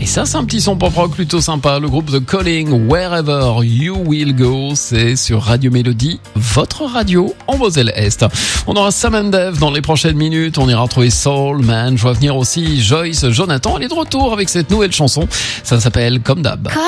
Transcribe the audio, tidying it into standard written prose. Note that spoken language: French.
Et ça, c'est un petit son pop rock plutôt sympa. Le groupe The Calling, Wherever You Will Go, c'est sur Radio Mélodie, votre radio en Moselle-Est. On aura Sam and Dave dans les prochaines minutes. On ira retrouver Soul Man. Je vois venir aussi Joyce Jonathan. Elle est de retour avec cette nouvelle chanson. Ça s'appelle Comme d'hab.